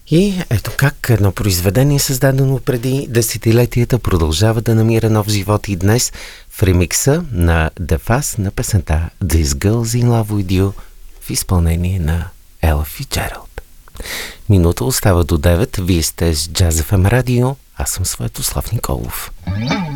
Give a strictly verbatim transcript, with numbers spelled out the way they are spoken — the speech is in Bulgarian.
И ето как едно произведение, създадено преди десетилетията, продължава да намира нов живот и днес в ремикса на The Fuzz на песента This Girl's in Love with You в изпълнение на Ella Fitzgerald. Минута остава до девет. Вие сте с Jazz еф ем Радио. Аз съм Светослав Николов.